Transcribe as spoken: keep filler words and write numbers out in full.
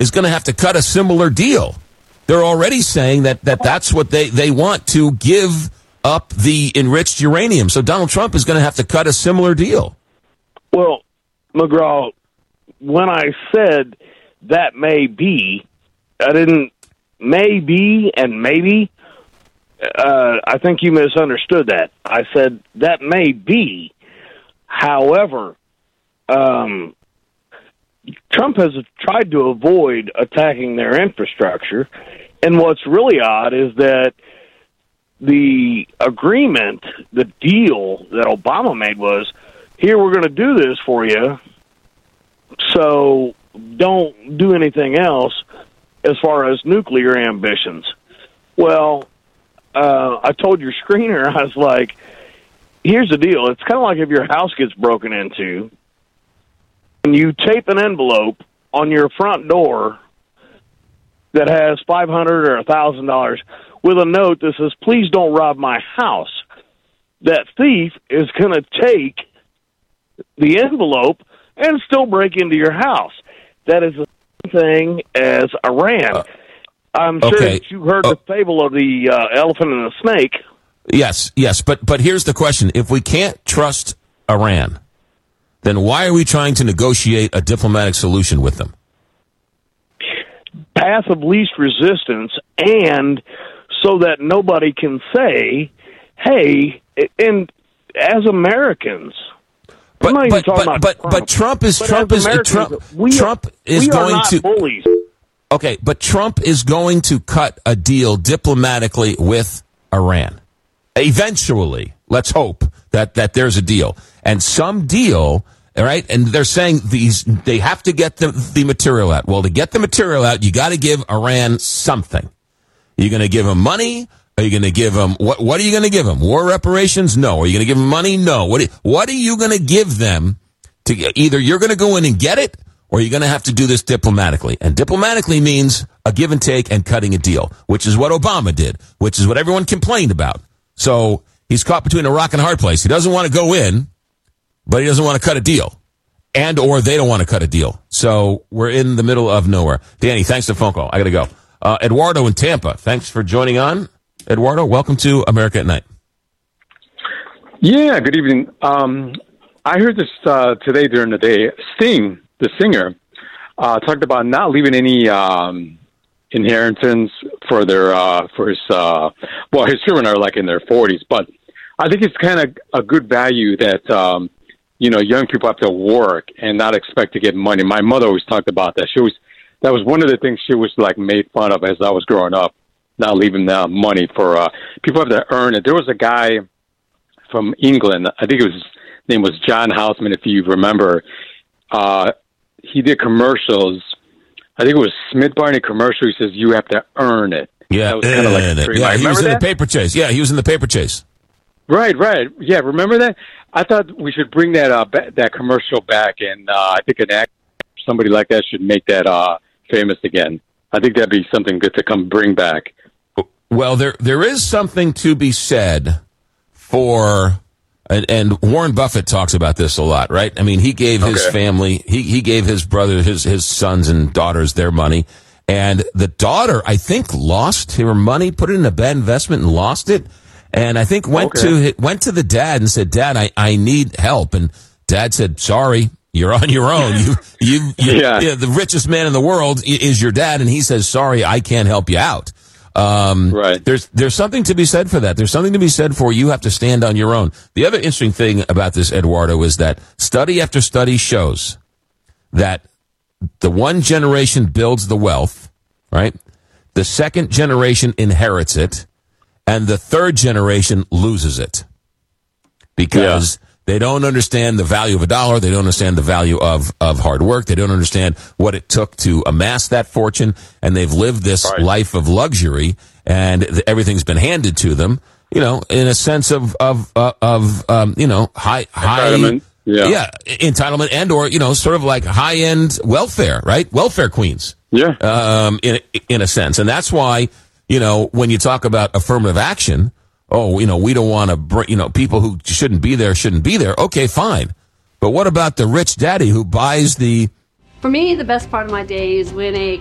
is going to have to cut a similar deal. They're already saying that, that that's what they, they want to give up the enriched uranium. So Donald Trump is going to have to cut a similar deal. Well, McGraw, when I said that may be, I didn't may be and maybe. Uh, I think you misunderstood that. I said that may be. However, um, Trump has tried to avoid attacking their infrastructure. And what's really odd is that the agreement, the deal that Obama made was, here, we're going to do this for you, so don't do anything else as far as nuclear ambitions. Well, uh, I told your screener, I was like, here's the deal. It's kind of like if your house gets broken into, and you tape an envelope on your front door that has five hundred dollars or one thousand dollars with a note that says, please don't rob my house. That thief is going to take the envelope and still break into your house. That is the same thing as Iran. Uh, I'm sure okay. that you heard uh, the fable of the uh, elephant and the snake. Yes, yes, but but here's the question. If we can't trust Iran, then why are we trying to negotiate a diplomatic solution with them? Path of least resistance, and so that nobody can say, hey, and as Americans, but I'm not but even talking but, about but, Trump, but Trump is but Trump is Trump we, Trump is we going are not to bullies. Okay, but Trump is going to cut a deal diplomatically with Iran. Eventually, let's hope that, that there's a deal. And some deal, all right, and they're saying these they have to get the, the material out. Well, to get the material out, you got to give Iran something. You're going to give them money? Are you going to give them, what What are you going to give them? War reparations? No. Are you going to give them money? No. What, what are you going to give them? To either you're going to go in and get it, or you're going to have to do this diplomatically. And diplomatically means a give and take and cutting a deal, which is what Obama did, which is what everyone complained about. So he's caught between a rock and a hard place. He doesn't want to go in, but he doesn't want to cut a deal. And or they don't want to cut a deal. So we're in the middle of nowhere. Danny, thanks for the phone call. I got to go. Uh, Eduardo in Tampa, thanks for joining on. Eduardo, welcome to America at Night. Yeah, good evening. Um, I heard this uh, today during the day. Sting, the singer, uh, talked about not leaving any um, inheritance for their uh, for his uh, well, his children are like in their forties, but I think it's kind of a good value that um, you know young people have to work and not expect to get money. My mother always talked about that. She was that was one of the things she was like made fun of as I was growing up, not leaving the money for uh, people have to earn it. There was a guy from England, I think it was his name was John Houseman, if you remember. Uh, he did commercials. I think it was Smith Barney commercial. He says, you have to earn it. Yeah, that was kind of like it. Yeah, he was in that? the paper chase. Yeah, he was in the paper chase. Right, right. Yeah, remember that? I thought we should bring that uh, ba- that commercial back, and uh, I think an act, somebody like that should make that uh, famous again. I think that'd be something good to come bring back. Well, there there is something to be said for... And, and Warren Buffett talks about this a lot, right? I mean, he gave his okay. family, he, he gave his brother, his, his sons and daughters their money. And the daughter, I think, lost her money, put it in a bad investment and lost it. And I think went okay. to went to the dad and said, Dad, I, I need help. And Dad said, sorry, you're on your own. You, you, you yeah. yeah, the richest man in the world is your dad. And he says, sorry, I can't help you out. Um, right. There's there's something to be said for that. There's something to be said for you have to stand on your own. The other interesting thing about this, Eduardo, is that study after study shows that the one generation builds the wealth, right? The second generation inherits it, and the third generation loses it because yeah. they don't understand the value of a dollar. They don't understand the value of, of hard work. They don't understand what it took to amass that fortune. And they've lived this right. life of luxury, and th- everything's been handed to them, you know, in a sense of, of, uh, of, um, you know, high, high, entitlement. Yeah. yeah, entitlement and, or, you know, sort of like high end welfare, right? Welfare queens. Yeah. Um, in, in a sense. And that's why, you know, when you talk about affirmative action, oh, you know, we don't want to bring, you know, people who shouldn't be there shouldn't be there. Okay, fine. But what about the rich daddy who buys the... For me, the best part of my day is when a